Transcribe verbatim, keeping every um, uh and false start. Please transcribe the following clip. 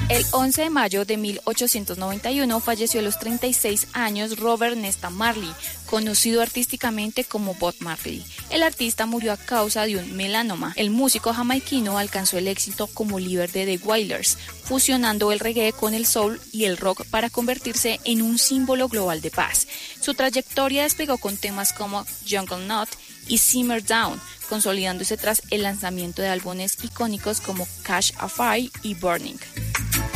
El once de mayo de mil ochocientos noventa y uno falleció a los treinta y seis años Robert Nesta Marley, conocido artísticamente como Bob Marley. El artista murió a causa de un melanoma. El músico jamaiquino alcanzó el éxito como líder de The Wailers, fusionando el reggae con el soul y el rock para convertirse en un símbolo global de paz. Su trayectoria despegó con temas como Jungle Knot y Simmer Down, consolidándose tras el lanzamiento de álbumes icónicos como Catch a Fire y Burning.